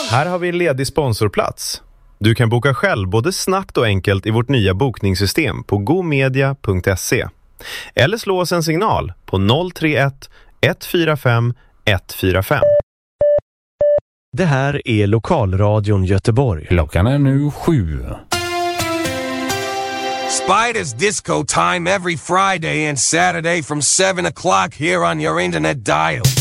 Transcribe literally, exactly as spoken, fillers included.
Här har vi en ledig sponsorplats. Du kan boka själv både snabbt och enkelt i vårt nya bokningssystem på gomedia punkt se. Eller slå oss en signal på noll tre ett ett fyra fem ett fyra fem. Det här är Lokalradion Göteborg. Klockan är nu sju. Spiders Disco Time every Friday and Saturday from seven o'clock here on your internet dial.